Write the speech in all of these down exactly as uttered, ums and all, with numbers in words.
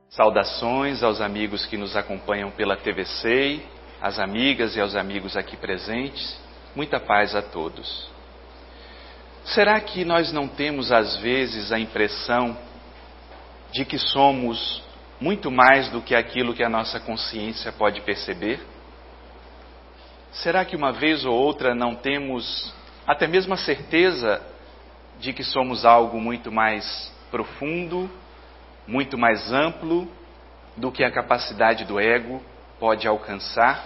Saudações aos amigos que nos acompanham pela T V C E I, às amigas e aos amigos aqui presentes. Muita paz a todos. Será que nós não temos às vezes a impressão de que somos muito mais do que aquilo que a nossa consciência pode perceber? Será que uma vez ou outra não temos até mesmo a certeza de que somos algo muito mais profundo, muito mais amplo do que a capacidade do ego pode alcançar?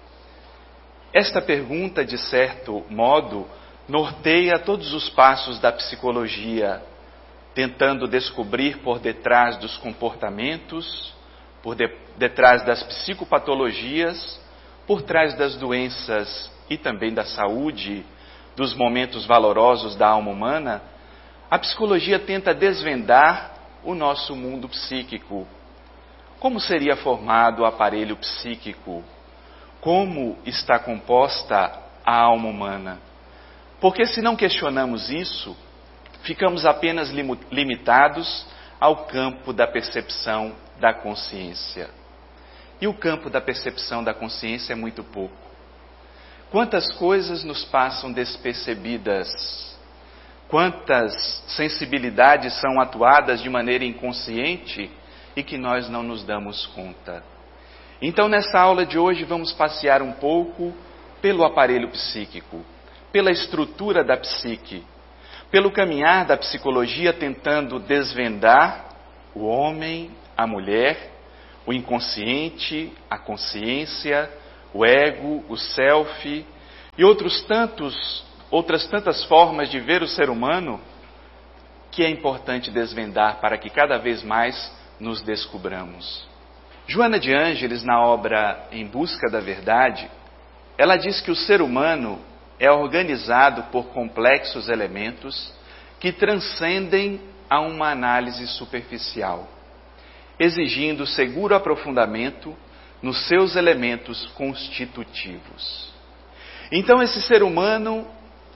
Esta pergunta, de certo modo, norteia todos os passos da psicologia, tentando descobrir por detrás dos comportamentos, por de, detrás das psicopatologias, por trás das doenças e também da saúde, dos momentos valorosos da alma humana. A psicologia tenta desvendar o nosso mundo psíquico. Como seria formado o aparelho psíquico? Como está composta a alma humana? Porque se não questionamos isso, ficamos apenas limitados ao campo da percepção da consciência. E o campo da percepção da consciência é muito pouco. Quantas coisas nos passam despercebidas? Quantas sensibilidades são atuadas de maneira inconsciente e que nós não nos damos conta? Então, nessa aula de hoje, vamos passear um pouco pelo aparelho psíquico, pela estrutura da psique, pelo caminhar da psicologia tentando desvendar o homem, a mulher, o inconsciente, a consciência, o ego, o self e outros tantos outras tantas formas de ver o ser humano que é importante desvendar para que cada vez mais nos descubramos. Joana de Ângeles, na obra Em Busca da Verdade, ela diz que o ser humano é organizado por complexos elementos que transcendem a uma análise superficial, exigindo seguro aprofundamento nos seus elementos constitutivos. Então, esse ser humano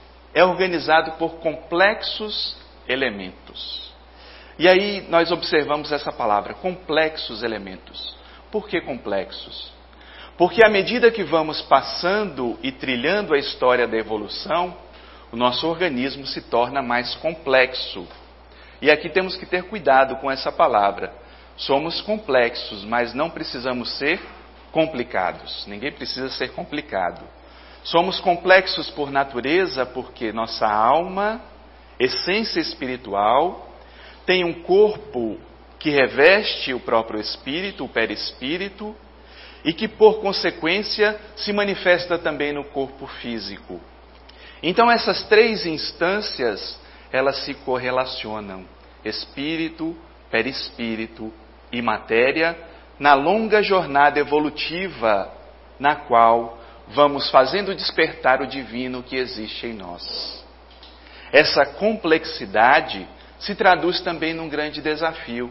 é organizado por complexos elementos. E aí nós observamos essa palavra, complexos elementos. Por que complexos? Porque à medida que vamos passando e trilhando a história da evolução, o nosso organismo se torna mais complexo. E aqui temos que ter cuidado com essa palavra. Somos complexos, mas não precisamos ser complicados. Ninguém precisa ser complicado. Somos complexos por natureza porque nossa alma, essência espiritual, tem um corpo que reveste o próprio espírito, o perispírito, e que, por consequência, se manifesta também no corpo físico. Então, essas três instâncias, elas se correlacionam: espírito, perispírito e matéria, na longa jornada evolutiva na qual vamos fazendo despertar o divino que existe em nós. Essa complexidade se traduz também num grande desafio.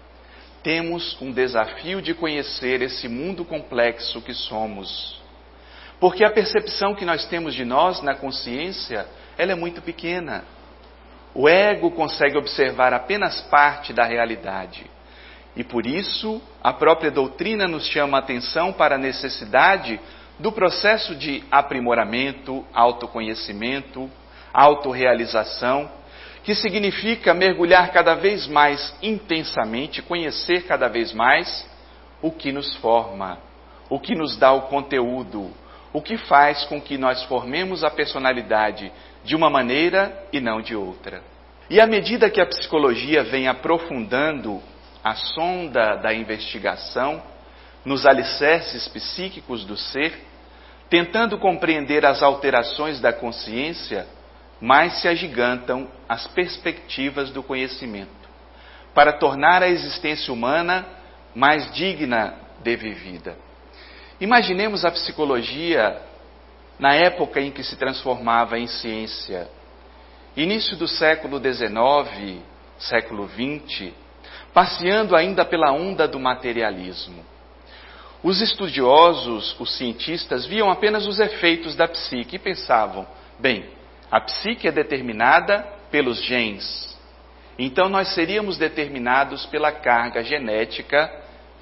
Temos um desafio de conhecer esse mundo complexo que somos. Porque a percepção que nós temos de nós na consciência, ela é muito pequena. O ego consegue observar apenas parte da realidade. E por isso, a própria doutrina nos chama a atenção para a necessidade do processo de aprimoramento, autoconhecimento, autorrealização, que significa mergulhar cada vez mais intensamente, conhecer cada vez mais o que nos forma, o que nos dá o conteúdo, o que faz com que nós formemos a personalidade de uma maneira e não de outra. E à medida que a psicologia vem aprofundando a sonda da investigação nos alicerces psíquicos do ser, tentando compreender as alterações da consciência, mais se agigantam as perspectivas do conhecimento, para tornar a existência humana mais digna de vivida. Imaginemos a psicologia na época em que se transformava em ciência. Início do século dezenove, século vinte, passeando ainda pela onda do materialismo. Os estudiosos, os cientistas, viam apenas os efeitos da psique e pensavam, bem, a psique é determinada pelos genes. Então nós seríamos determinados pela carga genética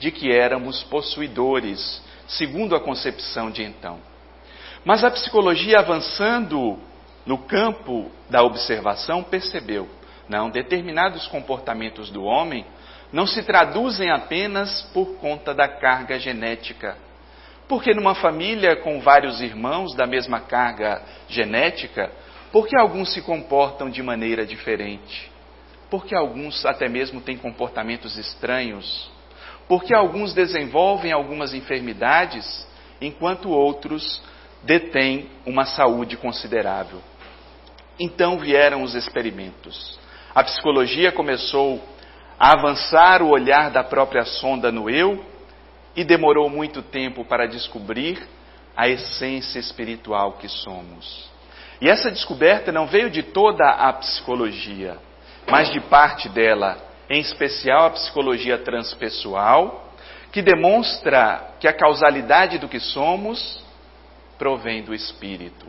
de que éramos possuidores, segundo a concepção de então. Mas a psicologia, avançando no campo da observação, percebeu, não, determinados comportamentos do homem não se traduzem apenas por conta da carga genética. Porque numa família com vários irmãos da mesma carga genética, porque alguns se comportam de maneira diferente? Porque alguns até mesmo têm comportamentos estranhos? Porque alguns desenvolvem algumas enfermidades, enquanto outros detêm uma saúde considerável? Então vieram os experimentos. A psicologia começou a avançar o olhar da própria sonda no eu e demorou muito tempo para descobrir a essência espiritual que somos. E essa descoberta não veio de toda a psicologia, mas de parte dela, em especial a psicologia transpessoal, que demonstra que a causalidade do que somos provém do espírito.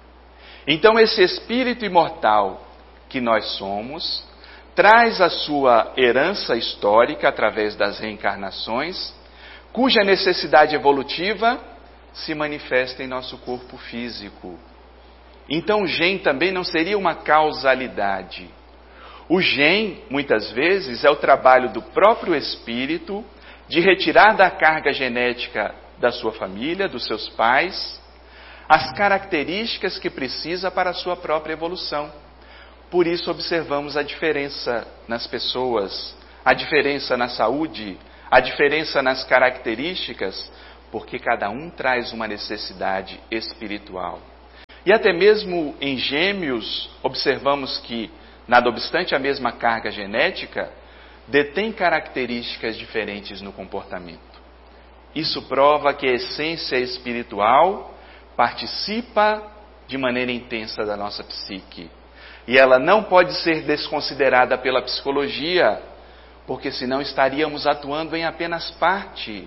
Então esse espírito imortal que nós somos traz a sua herança histórica através das reencarnações, cuja necessidade evolutiva se manifesta em nosso corpo físico. Então o gen também não seria uma causalidade. O gen, muitas vezes, é o trabalho do próprio espírito de retirar da carga genética da sua família, dos seus pais, as características que precisa para a sua própria evolução. Por isso observamos a diferença nas pessoas, a diferença na saúde, a diferença nas características, porque cada um traz uma necessidade espiritual. E até mesmo em gêmeos, observamos que, nada obstante a mesma carga genética, detém características diferentes no comportamento. Isso prova que a essência espiritual participa de maneira intensa da nossa psique. E ela não pode ser desconsiderada pela psicologia, porque senão estaríamos atuando em apenas parte.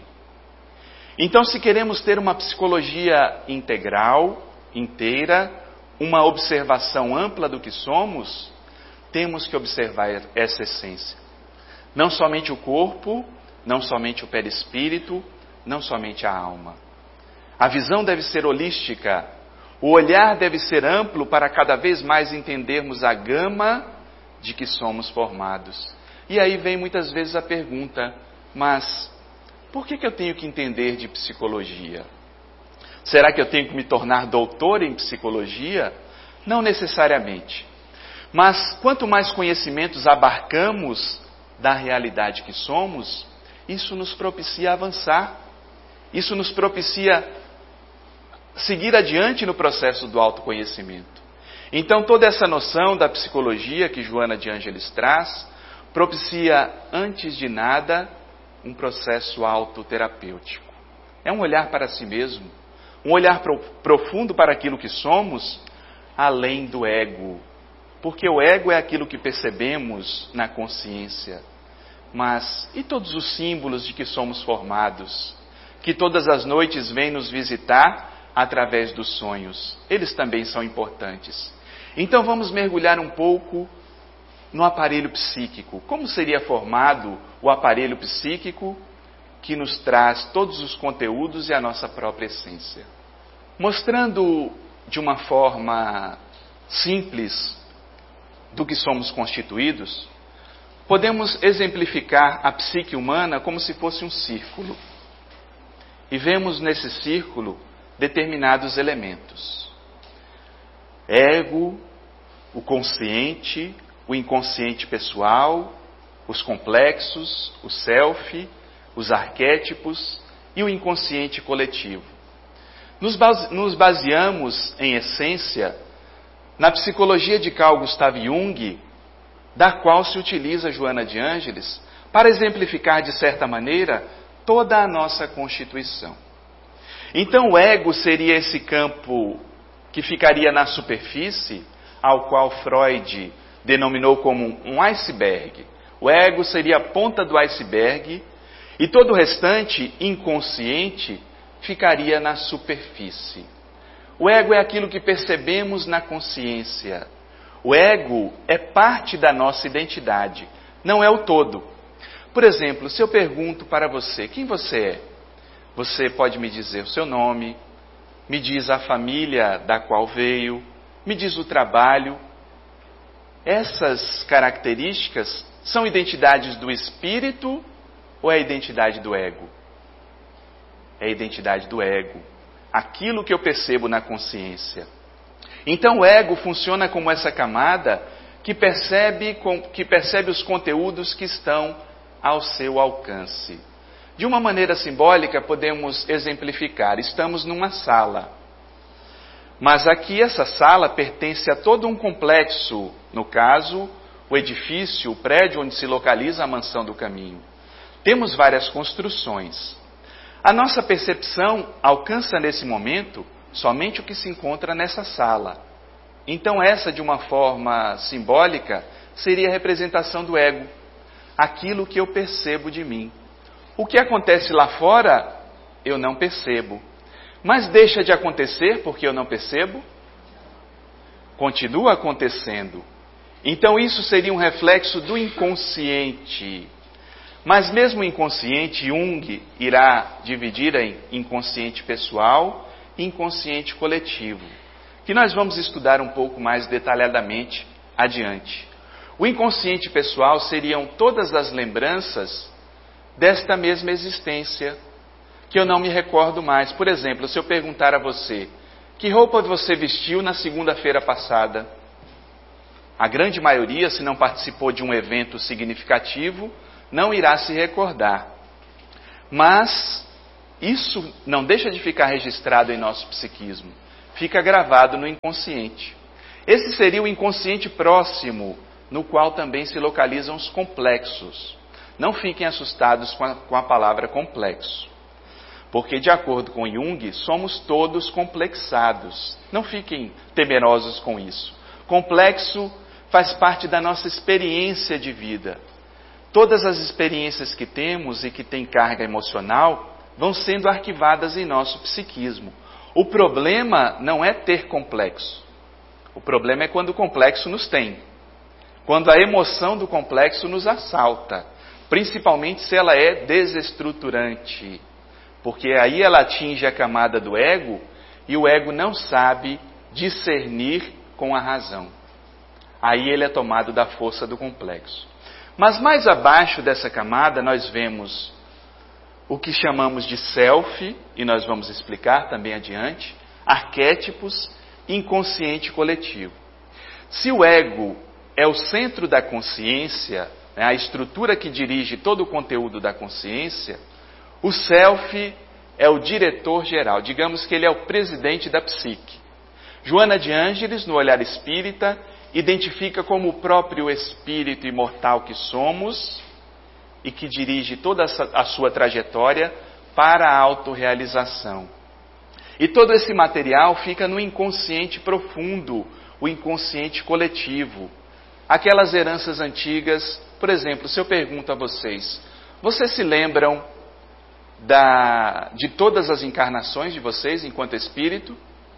Então, se queremos ter uma psicologia integral, inteira, uma observação ampla do que somos, temos que observar essa essência. Não somente o corpo, não somente o perispírito, não somente a alma. A visão deve ser holística. O olhar deve ser amplo para cada vez mais entendermos a gama de que somos formados. E aí vem muitas vezes a pergunta, mas por que que eu tenho que entender de psicologia? Será que eu tenho que me tornar doutor em psicologia? Não necessariamente. Mas quanto mais conhecimentos abarcamos da realidade que somos, isso nos propicia avançar. Isso nos propicia seguir adiante no processo do autoconhecimento. Então toda essa noção da psicologia que Joana de Ângeles traz, propicia, antes de nada, um processo autoterapêutico. É um olhar para si mesmo, um olhar pro, profundo para aquilo que somos, além do ego. Porque o ego é aquilo que percebemos na consciência. Mas e todos os símbolos de que somos formados, que todas as noites vêm nos visitar através dos sonhos? Eles também são importantes. Então vamos mergulhar um pouco no aparelho psíquico. Como seria formado o aparelho psíquico que nos traz todos os conteúdos e a nossa própria essência? Mostrando de uma forma simples do que somos constituídos, podemos exemplificar a psique humana como se fosse um círculo. E vemos nesse círculo determinados elementos. Ego, o consciente, o inconsciente pessoal, os complexos, o self, os arquétipos e o inconsciente coletivo. Nos, base, nos baseamos, em essência, na psicologia de Carl Gustav Jung, da qual se utiliza Joana de Ângeles, para exemplificar, de certa maneira, toda a nossa constituição. Então o ego seria esse campo que ficaria na superfície, ao qual Freud denominou como um iceberg. O ego seria a ponta do iceberg e todo o restante, inconsciente, ficaria na superfície. O ego é aquilo que percebemos na consciência. O ego é parte da nossa identidade, não é o todo. Por exemplo, se eu pergunto para você, quem você é? Você pode me dizer o seu nome, me diz a família da qual veio, me diz o trabalho. Essas características são identidades do espírito ou é a identidade do ego? É a identidade do ego. Aquilo que eu percebo na consciência. Então o ego funciona como essa camada que percebe, que percebe os conteúdos que estão ao seu alcance. De uma maneira simbólica, podemos exemplificar. Estamos numa sala. Mas aqui essa sala pertence a todo um complexo. No caso, o edifício, o prédio onde se localiza a mansão do caminho. Temos várias construções. A nossa percepção alcança nesse momento somente o que se encontra nessa sala. Então essa, de uma forma simbólica, seria a representação do ego. Aquilo que eu percebo de mim. O que acontece lá fora, eu não percebo. Mas deixa de acontecer porque eu não percebo? Continua acontecendo. Então isso seria um reflexo do inconsciente. Mas mesmo o inconsciente, Jung irá dividir em inconsciente pessoal e inconsciente coletivo, que nós vamos estudar um pouco mais detalhadamente adiante. O inconsciente pessoal seriam todas as lembranças desta mesma existência, que eu não me recordo mais. Por exemplo, se eu perguntar a você, que roupa você vestiu na segunda-feira passada? A grande maioria, se não participou de um evento significativo, não irá se recordar. Mas isso não deixa de ficar registrado em nosso psiquismo. Fica gravado no inconsciente. Esse seria o inconsciente próximo, no qual também se localizam os complexos. Não fiquem assustados com a, com a palavra complexo. Porque, de acordo com Jung, somos todos complexados. Não fiquem temerosos com isso. Complexo faz parte da nossa experiência de vida. Todas as experiências que temos e que têm carga emocional vão sendo arquivadas em nosso psiquismo. O problema não é ter complexo. O problema é quando o complexo nos tem. Quando a emoção do complexo nos assalta. Principalmente se ela é desestruturante. Porque aí ela atinge a camada do ego e o ego não sabe discernir com a razão. Aí ele é tomado da força do complexo. Mas mais abaixo dessa camada nós vemos o que chamamos de self, e nós vamos explicar também adiante, arquétipos, inconsciente coletivo. Se o ego é o centro da consciência, né, a estrutura que dirige todo o conteúdo da consciência, o self é o diretor geral, digamos que ele é o presidente da psique. Joana de Ângeles, no Olhar Espírita, identifica como o próprio espírito imortal que somos e que dirige toda a sua trajetória para a autorrealização. E todo esse material fica no inconsciente profundo, o inconsciente coletivo. Aquelas heranças antigas, por exemplo, se eu pergunto a vocês, vocês se lembram da, de todas as encarnações de vocês enquanto espírito?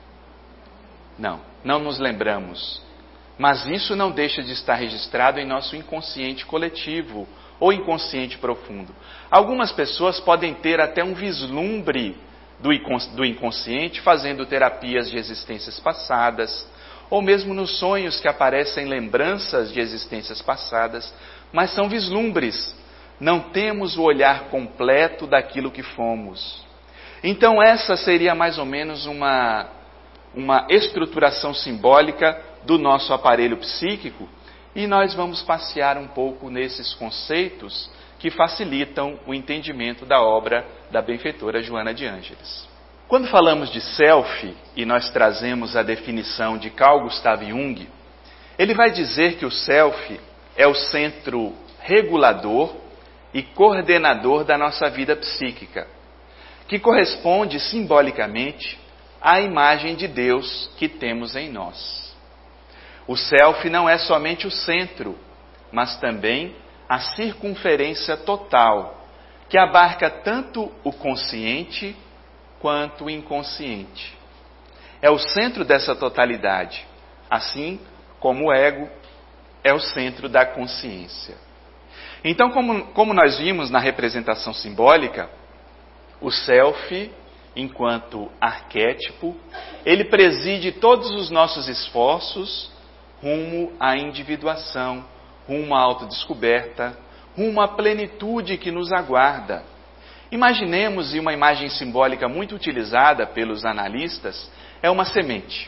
Não, não nos lembramos. Mas isso não deixa de estar registrado em nosso inconsciente coletivo ou inconsciente profundo. Algumas pessoas podem ter até um vislumbre do inconsciente fazendo terapias de existências passadas, ou mesmo nos sonhos que aparecem lembranças de existências passadas, mas são vislumbres. Não temos o olhar completo daquilo que fomos. Então essa seria mais ou menos uma, uma estruturação simbólica do nosso aparelho psíquico, e nós vamos passear um pouco nesses conceitos que facilitam o entendimento da obra da benfeitora Joana de Ângeles. Quando falamos de self, e nós trazemos a definição de Carl Gustav Jung, ele vai dizer que o self é o centro regulador e coordenador da nossa vida psíquica, que corresponde simbolicamente à imagem de Deus que temos em nós. O self não é somente o centro, mas também a circunferência total, que abarca tanto o consciente quanto o inconsciente. É o centro dessa totalidade, assim como o ego é o centro da consciência. Então, como, como nós vimos na representação simbólica, o self, enquanto arquétipo, ele preside todos os nossos esforços rumo à individuação, rumo à autodescoberta, rumo à plenitude que nos aguarda. Imaginemos, e uma imagem simbólica muito utilizada pelos analistas, é uma semente.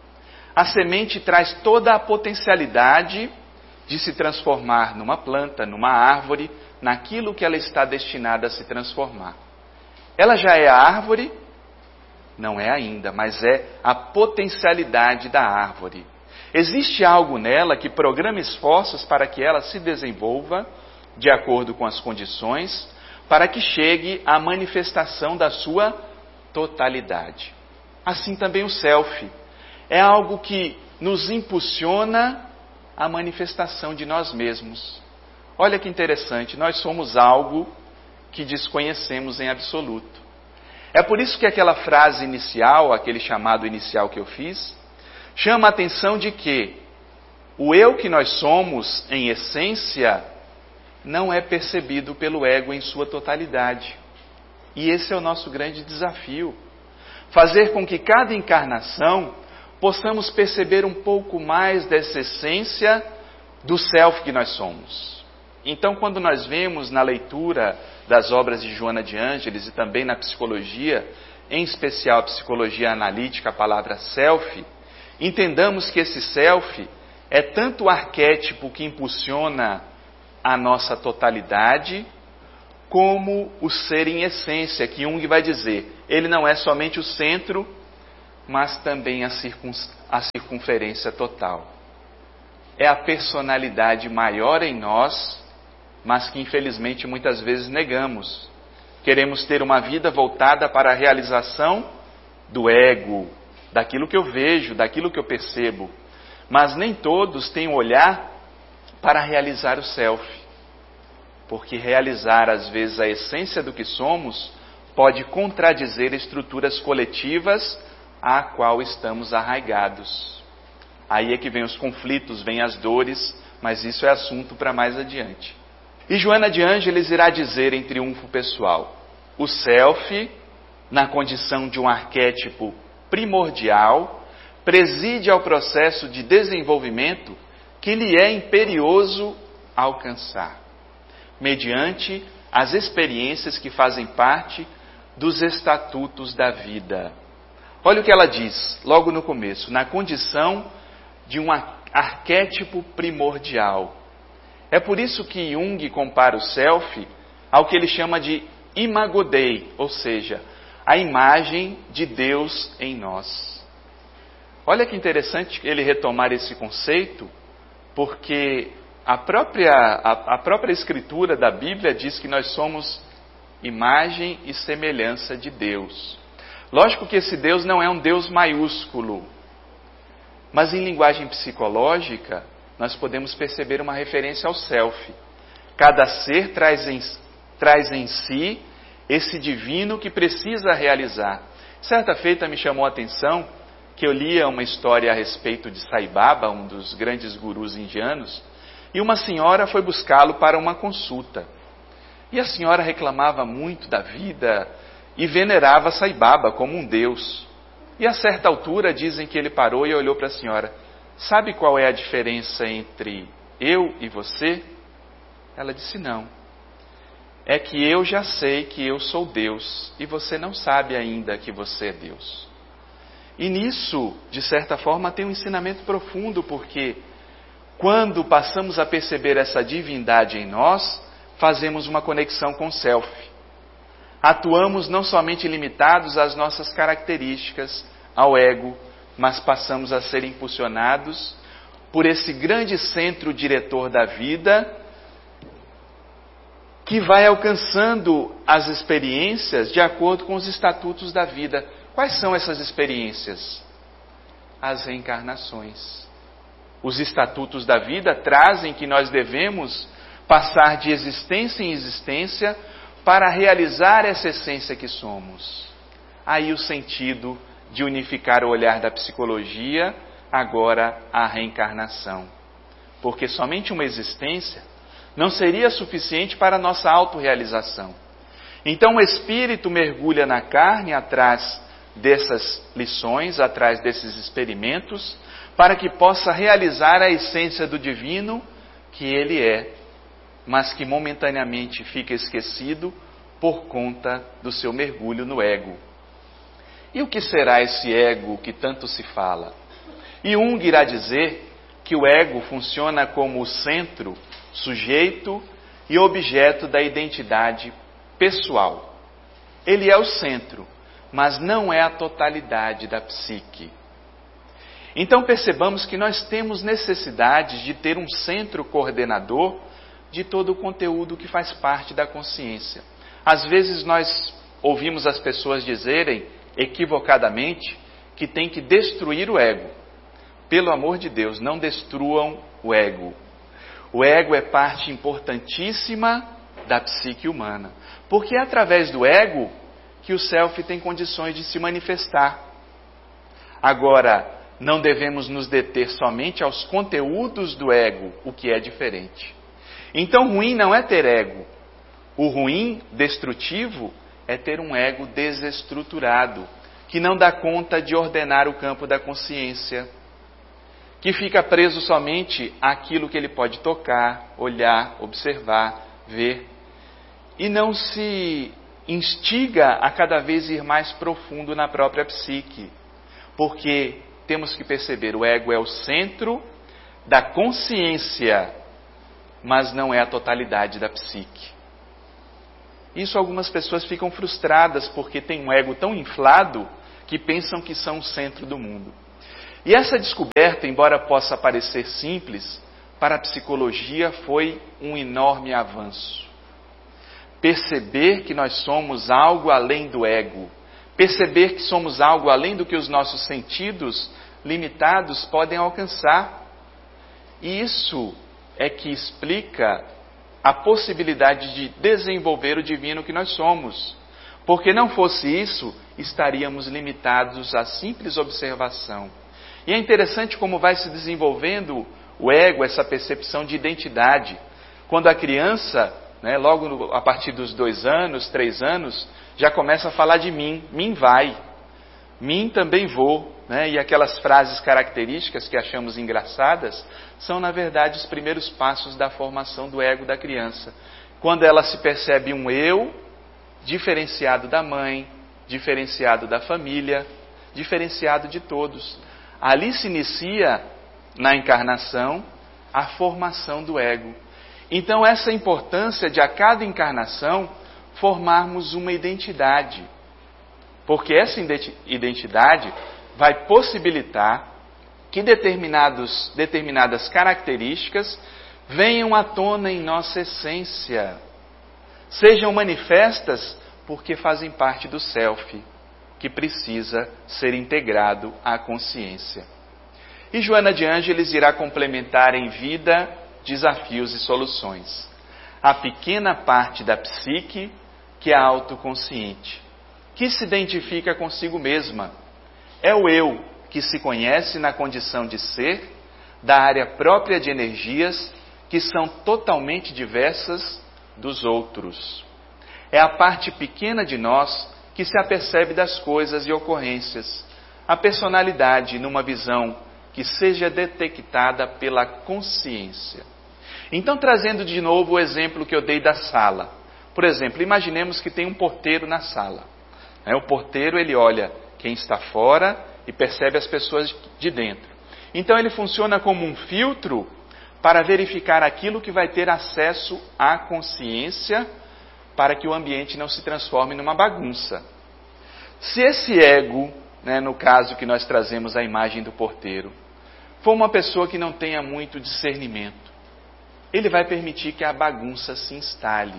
A semente traz toda a potencialidade de se transformar numa planta, numa árvore, naquilo que ela está destinada a se transformar. Ela já é a árvore? Não é ainda, mas é a potencialidade da árvore. Existe algo nela que programa esforços para que ela se desenvolva de acordo com as condições, para que chegue à manifestação da sua totalidade. Assim também o self. É algo que nos impulsiona à manifestação de nós mesmos. Olha que interessante, nós somos algo que desconhecemos em absoluto. É por isso que aquela frase inicial, aquele chamado inicial que eu fiz, chama a atenção de que o eu que nós somos, em essência, não é percebido pelo ego em sua totalidade. E esse é o nosso grande desafio. Fazer com que cada encarnação possamos perceber um pouco mais dessa essência do self que nós somos. Então, quando nós vemos na leitura das obras de Joana de Ângeles e também na psicologia, em especial a psicologia analítica, a palavra self, entendamos que esse self é tanto o arquétipo que impulsiona a nossa totalidade, como o ser em essência, que Jung vai dizer, ele não é somente o centro, mas também a, circun, a circunferência total. É a personalidade maior em nós, mas que infelizmente muitas vezes negamos. Queremos ter uma vida voltada para a realização do ego, daquilo que eu vejo, daquilo que eu percebo, mas nem todos têm um olhar para realizar o self, porque realizar às vezes a essência do que somos pode contradizer estruturas coletivas à qual estamos arraigados. Aí é que vem os conflitos, vem as dores, mas isso é assunto para mais adiante. E Joana de Ângeles irá dizer em Triunfo Pessoal, o self, na condição de um arquétipo primordial, preside ao processo de desenvolvimento que lhe é imperioso alcançar, mediante as experiências que fazem parte dos estatutos da vida. Olha o que ela diz, logo no começo, na condição de um arquétipo primordial. É por isso que Jung compara o self ao que ele chama de imago Dei, ou seja, a imagem de Deus em nós. Olha que interessante ele retomar esse conceito, porque a própria, a, a própria escritura da Bíblia diz que nós somos imagem e semelhança de Deus. Lógico que esse Deus não é um Deus maiúsculo, mas em linguagem psicológica, nós podemos perceber uma referência ao self. Cada ser traz em, traz em si esse divino que precisa realizar. Certa feita me chamou a atenção que eu lia uma história a respeito de Sai Baba, um dos grandes gurus indianos, e uma senhora foi buscá-lo para uma consulta. E a senhora reclamava muito da vida e venerava Sai Baba como um deus. E a certa altura dizem que ele parou e olhou para a senhora. Sabe qual é a diferença entre eu e você? Ela disse não. É que eu já sei que eu sou Deus e você não sabe ainda que você é Deus. E nisso, de certa forma, tem um ensinamento profundo, porque quando passamos a perceber essa divindade em nós, fazemos uma conexão com o self. Atuamos não somente limitados às nossas características, ao ego, mas passamos a ser impulsionados por esse grande centro diretor da vida, que vai alcançando as experiências de acordo com os estatutos da vida. Quais são essas experiências? As reencarnações. Os estatutos da vida trazem que nós devemos passar de existência em existência para realizar essa essência que somos. Aí o sentido de unificar o olhar da psicologia, agora a reencarnação. Porque somente uma existência Não seria suficiente para a nossa autorrealização. Então o espírito mergulha na carne atrás dessas lições, atrás desses experimentos, para que possa realizar a essência do divino que ele é, mas que momentaneamente fica esquecido por conta do seu mergulho no ego. E o que será esse ego que tanto se fala? Jung irá dizer que o ego funciona como o centro, sujeito e objeto da identidade pessoal. Ele é o centro, mas não é a totalidade da psique. Então percebamos que nós temos necessidade de ter um centro coordenador de todo o conteúdo que faz parte da consciência. Às vezes nós ouvimos as pessoas dizerem, equivocadamente, que tem que destruir o ego. Pelo amor de Deus, não destruam o ego. O ego é parte importantíssima da psique humana, porque é através do ego que o self tem condições de se manifestar. Agora, não devemos nos deter somente aos conteúdos do ego, o que é diferente. Então, ruim não é ter ego. O ruim, destrutivo, é ter um ego desestruturado, que não dá conta de ordenar o campo da consciência, que fica preso somente àquilo que ele pode tocar, olhar, observar, ver, e não se instiga a cada vez ir mais profundo na própria psique, porque temos que perceber, o ego é o centro da consciência, mas não é a totalidade da psique. Isso algumas pessoas ficam frustradas porque têm um ego tão inflado que pensam que são o centro do mundo. E essa descoberta, embora possa parecer simples, para a psicologia foi um enorme avanço. Perceber que nós somos algo além do ego, perceber que somos algo além do que os nossos sentidos limitados podem alcançar. E isso é que explica a possibilidade de desenvolver o divino que nós somos. Porque não fosse isso, estaríamos limitados à simples observação. E é interessante como vai se desenvolvendo o ego, essa percepção de identidade. Quando a criança, né, logo no, a partir dos dois anos, três anos, já começa a falar de mim. Mim vai. Mim também vou. Né? E aquelas frases características que achamos engraçadas são, na verdade, os primeiros passos da formação do ego da criança. Quando ela se percebe um eu diferenciado da mãe, diferenciado da família, diferenciado de todos. Ali se inicia, na encarnação, a formação do ego. Então, essa importância de a cada encarnação formarmos uma identidade. Porque essa identidade vai possibilitar que determinados, determinadas características venham à tona em nossa essência. Sejam manifestas porque fazem parte do self, que precisa ser integrado à consciência. E Joana de Ângeles irá complementar em vida, desafios e soluções. A pequena parte da psique que é autoconsciente, que se identifica consigo mesma. É o eu que se conhece na condição de ser, da área própria de energias que são totalmente diversas dos outros. É a parte pequena de nós que se apercebe das coisas e ocorrências, a personalidade numa visão que seja detectada pela consciência. Então, trazendo de novo o exemplo que eu dei da sala. Por exemplo, imaginemos que tem um porteiro na sala. O porteiro, ele olha quem está fora e percebe as pessoas de dentro. Então, ele funciona como um filtro para verificar aquilo que vai ter acesso à consciência, para que o ambiente não se transforme numa bagunça. Se esse ego, né, no caso que nós trazemos a imagem do porteiro, for uma pessoa que não tenha muito discernimento, ele vai permitir que a bagunça se instale.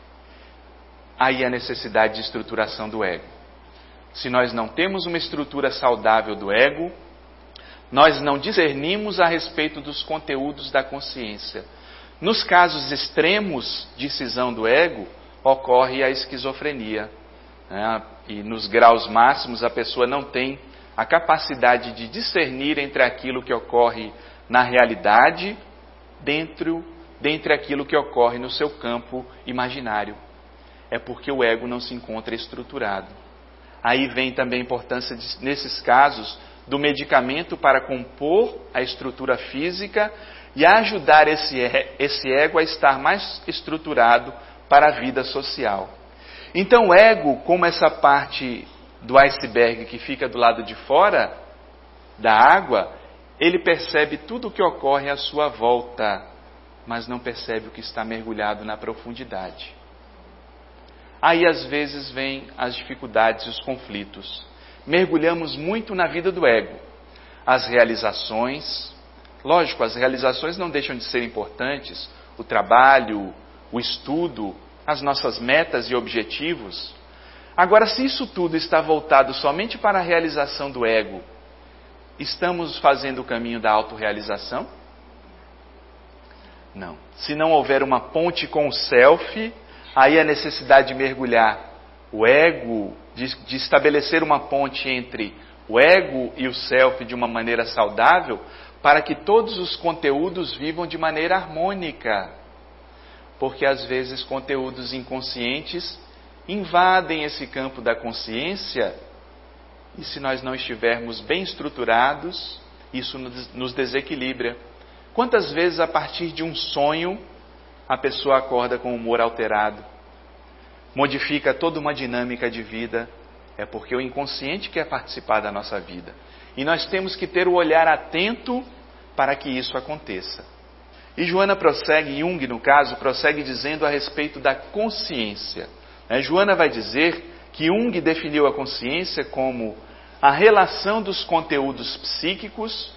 Aí a necessidade de estruturação do ego. Se nós não temos uma estrutura saudável do ego, nós não discernimos a respeito dos conteúdos da consciência. Nos casos extremos de cisão do ego, ocorre a esquizofrenia. Né? E nos graus máximos a pessoa não tem a capacidade de discernir entre aquilo que ocorre na realidade, dentro dentre aquilo que ocorre no seu campo imaginário. É porque o ego não se encontra estruturado. Aí vem também a importância, de, nesses casos, do medicamento para compor a estrutura física e ajudar esse, esse ego a estar mais estruturado para a vida social. Então o ego, como essa parte do iceberg que fica do lado de fora da água, ele percebe tudo o que ocorre à sua volta, mas não percebe o que está mergulhado na profundidade. Aí às vezes vêm as dificuldades e os conflitos. Mergulhamos muito na vida do ego. As realizações, lógico, as realizações não deixam de ser importantes, o trabalho, o estudo, as nossas metas e objetivos. Agora, se isso tudo está voltado somente para a realização do ego, estamos fazendo o caminho da autorrealização? Não. Se não houver uma ponte com o self, aí a necessidade de mergulhar o ego, de, de estabelecer uma ponte entre o ego e o self de uma maneira saudável, para que todos os conteúdos vivam de maneira harmônica. Porque às vezes conteúdos inconscientes invadem esse campo da consciência, e se nós não estivermos bem estruturados, isso nos desequilibra. Quantas vezes a partir de um sonho a pessoa acorda com o humor alterado, modifica toda uma dinâmica de vida? É porque o inconsciente quer participar da nossa vida. E nós temos que ter o olhar atento para que isso aconteça. E Joana prossegue, Jung no caso, prossegue dizendo a respeito da consciência. Joana vai dizer que Jung definiu a consciência como a relação dos conteúdos psíquicos